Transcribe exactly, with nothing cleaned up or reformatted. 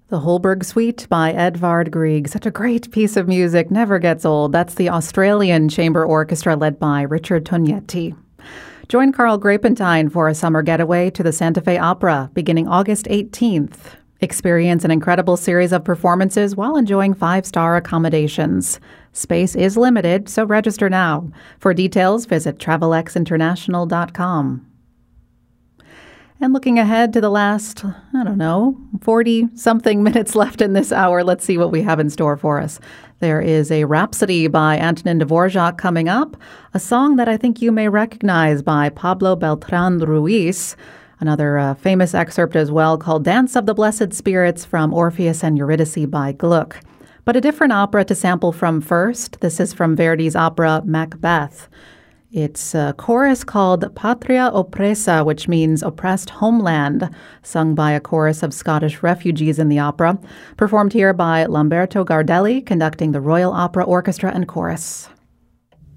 The Holberg Suite by Edvard Grieg. Such a great piece of music, never gets old. That's the Australian Chamber Orchestra led by Richard Tognetti. Join Carl Grapentine for a summer getaway to the Santa Fe Opera beginning August eighteenth. Experience an incredible series of performances while enjoying five-star accommodations. Space is limited, so register now. For details, visit travelex international dot com. And looking ahead to the last, I don't know, forty-something minutes left in this hour, let's see what we have in store for us. There is a Rhapsody by Antonin Dvorak coming up, a song that I think you may recognize by Pablo Beltrán Ruiz, another uh, famous excerpt as well called Dance of the Blessed Spirits from Orpheus and Eurydice by Gluck. But a different opera to sample from first. This is from Verdi's opera Macbeth. It's a chorus called Patria Oppressa, which means oppressed homeland, sung by a chorus of Scottish refugees in the opera, performed here by Lamberto Gardelli, conducting the Royal Opera Orchestra and Chorus.